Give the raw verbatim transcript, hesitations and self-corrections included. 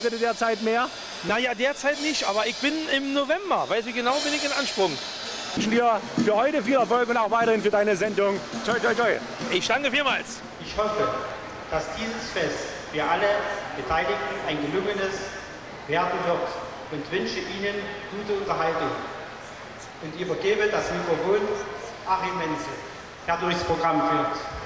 Bitte derzeit mehr? Naja, derzeit nicht, aber ich bin im November, weiß ich genau, bin ich in Ansprung. Ich wünsche dir für heute viel Erfolg und auch weiterhin für deine Sendung. Toi, toi, toi. Ich danke vielmals. Ich hoffe, dass dieses Fest für alle Beteiligten ein gelungenes werden wird und wünsche Ihnen gute Unterhaltung. Und übergebe das Mikrofon Achim Menzel, der durchs Programm führt.